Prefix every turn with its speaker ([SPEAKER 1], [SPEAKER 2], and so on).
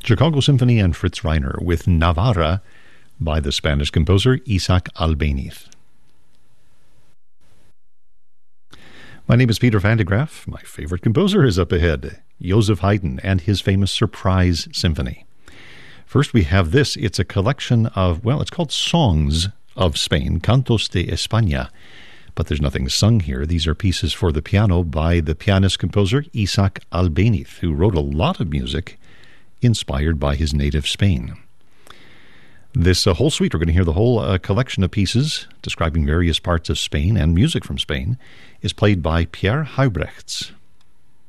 [SPEAKER 1] Chicago Symphony and Fritz Reiner with Navarra by the Spanish composer Isaac Albéniz. My name is Peter Van de Graaff. My favorite composer is up ahead, Joseph Haydn and his famous Surprise Symphony. First we have this. It's a collection of, well, it's called Songs of Spain, Cantos de España. But there's nothing sung here. These are pieces for the piano by the pianist-composer Isaac Albéniz, who wrote a lot of music inspired by his native Spain. This whole suite, we're going to hear the whole collection of pieces describing various parts of Spain and music from Spain, is played by Pierre Huybrechts.